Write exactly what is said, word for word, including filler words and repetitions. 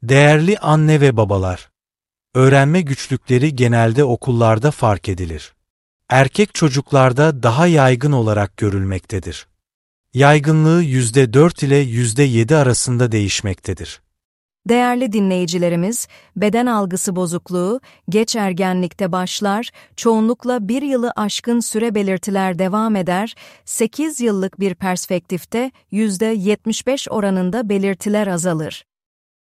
Değerli anne ve babalar, öğrenme güçlükleri genelde okullarda fark edilir. Erkek çocuklarda daha yaygın olarak görülmektedir. Yaygınlığı yüzde dört ile yüzde yedi arasında değişmektedir. Değerli dinleyicilerimiz, beden algısı bozukluğu geç ergenlikte başlar, çoğunlukla bir yılı aşkın süre belirtiler devam eder, sekiz yıllık bir perspektifte yüzde yetmiş beş oranında belirtiler azalır.